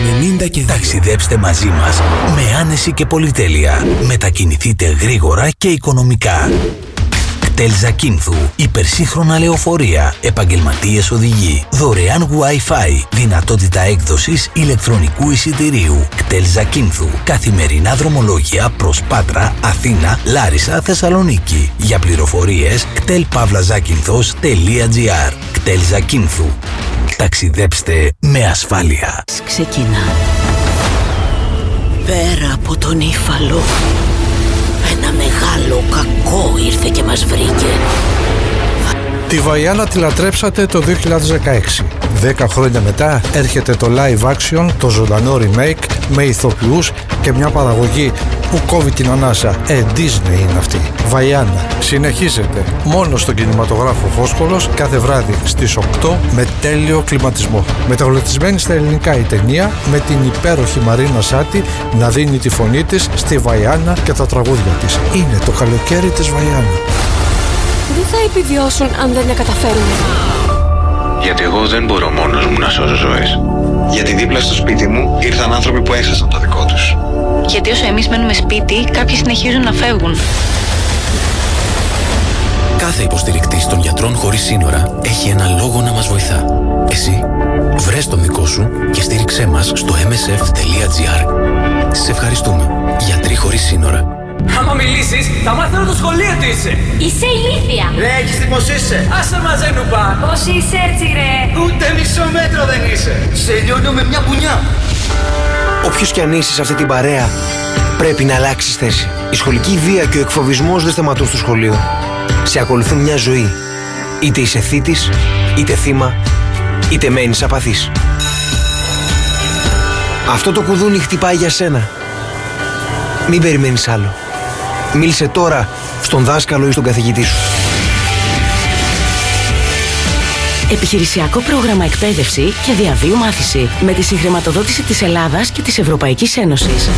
90 και 2. Ταξιδέψτε μαζί μας με άνεση και πολυτέλεια. Μετακινηθείτε γρήγορα και οικονομικά. κτέλ Ζακίνθου, υπερσύγχρονα λεωφορεία, επαγγελματίες οδηγοί, δωρεάν Wi-Fi, δυνατότητα έκδοσης ηλεκτρονικού εισιτηρίου. κτέλ Ζακίνθου, καθημερινά δρομολόγια προς Πάτρα, Αθήνα, Λάρισα, Θεσσαλονίκη. Για πληροφορίες κτέλ-Ζακίνθος.gr. κτέλ Ζακίνθου. Ταξιδέψτε με ασφάλεια. Ξεκινά. Πέρα από τον Ήφαλο, ένα μεγάλο κακό ήρθε και μας βρήκε. Τη Βαϊάννα τη λατρέψατε το 2016. 10 χρόνια μετά έρχεται το live action, το ζωντανό remake με ηθοποιούς και μια παραγωγή που κόβει την ανάσα. Disney είναι αυτή. Βαϊάννα. Συνεχίζεται μόνο στον κινηματογράφο Φόσκολος κάθε βράδυ στις 8 με τέλειο κλιματισμό. Μεταγλωτισμένη στα ελληνικά η ταινία με την υπέροχη Μαρίνα Σάτι να δίνει τη φωνή της στη Βαϊάννα και τα τραγούδια της. Είναι το καλοκαίρι της Βαϊάννα. Δεν θα επιβιώσουν αν δεν τα καταφέρουμε. Γιατί εγώ δεν μπορώ μόνος μου να σώζω ζωές. Γιατί δίπλα στο σπίτι μου ήρθαν άνθρωποι που έχασαν το δικό τους. Γιατί όσο εμείς μένουμε σπίτι, κάποιοι συνεχίζουν να φεύγουν. Κάθε υποστηρικτής των γιατρών χωρίς σύνορα έχει ένα λόγο να μας βοηθά. Εσύ, βρες τον δικό σου και στήριξέ μας στο msf.gr. Σε ευχαριστούμε. Γιατροί χωρίς σύνορα. Άμα μιλήσεις, θα μάθω το σχολείο τι είσαι. Είσαι ηλίθια. Ρε, έχεις τι πως είσαι. Άσε μαζέ νουπά. Πώς είσαι έτσι ρε. Ούτε μισό μέτρο δεν είσαι. Σε λιώνω με μια μπουνιά. Όποιος κι αν είσαι σε αυτή την παρέα, πρέπει να αλλάξεις θέση. Η σχολική βία και ο εκφοβισμός δεν σταματούν στο σχολείο. Σε ακολουθούν μια ζωή. Είτε είσαι θύτης, είτε θύμα, είτε μένεις απαθής. Αυτό το κουδούνι χτυπάει για σένα. Μην περιμένεις άλλο. Μίλησε τώρα στον δάσκαλο ή στον καθηγητή σου. Επιχειρησιακό πρόγραμμα εκπαίδευση και διαβίου μάθηση με τη συγχρηματοδότηση της Ελλάδας και της Ευρωπαϊκής Ένωσης.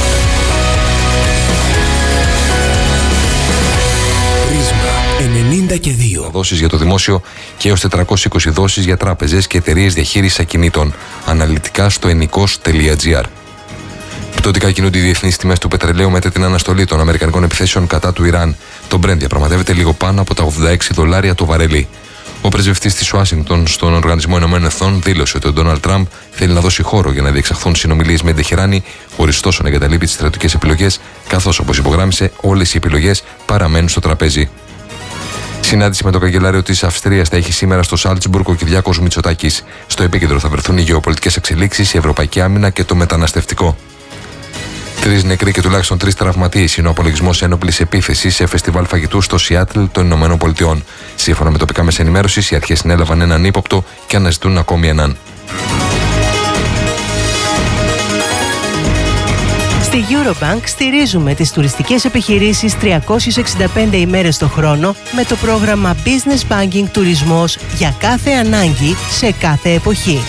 Πρίσμα 90 και 2. Δόσεις για το δημόσιο και έως 420 δόσεις για τράπεζες και εταιρείες διαχείρισης ακινήτων. Αναλυτικά στο enikos.gr. Πτωτικά κινούνται οι διεθνείς τιμές του πετρελαίου μετά την αναστολή των αμερικανικών επιθέσεων κατά του Ιράν. Το Brent διαπραγματεύεται λίγο πάνω από τα $86 το βαρέλι. Ο πρεσβευτής της Ουάσιγκτον στον Οργανισμό Ηνωμένων Εθνών δήλωσε ότι ο Ντόναλντ Τραμπ θέλει να δώσει χώρο για να διεξαχθούν συνομιλίες με την Τεχεράνη, χωρίς ωστόσο να εγκαταλείπει τις στρατιωτικές επιλογές, καθώς, όπως υπογράμμισε, όλες οι επιλογές παραμένουν στο τραπέζι. Συνάντηση με τον καγκελάριο της Αυστρίας θα έχει σήμερα στο Σάλτσμπουργκ ο Κυριάκος Μητσοτάκης. Στο επίκεντρο θα βρεθούν οι γεωπολιτικές εξελίξεις, η ευρωπαϊκή άμυνα και το μεταναστευτικό. 3 νεκροί και τουλάχιστον 3 τραυματίες είναι ο απολογισμός ένοπλης επίθεσης σε φεστιβάλ φαγητού στο Σιάτλ των Ηνωμένων Πολιτειών. Σύμφωνα με τοπικά μέσα ενημέρωσης, οι αρχές συνέλαβαν έναν ύποπτο και αναζητούν ακόμη έναν. Στη Eurobank στηρίζουμε τις τουριστικές επιχειρήσεις 365 ημέρες το χρόνο με το πρόγραμμα Business Banking Τουρισμός για κάθε ανάγκη σε κάθε εποχή.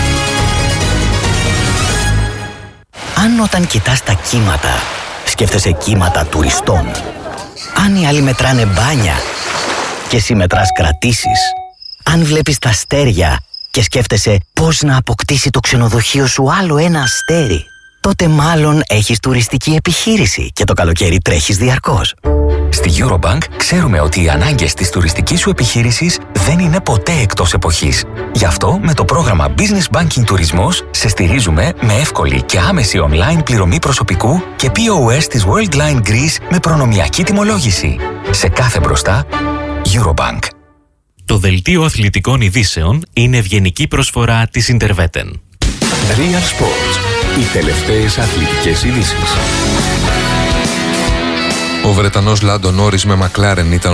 Αν όταν κοιτάς τα κύματα, σκέφτεσαι κύματα τουριστών. Αν οι άλλοι μετράνε μπάνια και εσύ μετράς κρατήσεις. Αν βλέπεις τα αστέρια και σκέφτεσαι πώς να αποκτήσει το ξενοδοχείο σου άλλο ένα αστέρι, τότε μάλλον έχεις τουριστική επιχείρηση και το καλοκαίρι τρέχεις διαρκώς. Στη Eurobank ξέρουμε ότι οι ανάγκες της τουριστικής σου επιχείρησης δεν είναι ποτέ εκτός εποχής. Γι' αυτό με το πρόγραμμα Business Banking Τουρισμός σε στηρίζουμε με εύκολη και άμεση online πληρωμή προσωπικού και POS της Worldline Greece με προνομιακή τιμολόγηση. Σε κάθε μπροστά, Eurobank. Το δελτίο αθλητικών ειδήσεων είναι ευγενική προσφορά της Interveten. Real Sports. Οι τελευταίες αθλητικές ειδήσεις. Ο Βρετανός Λάντο Νόρις με McLaren ήταν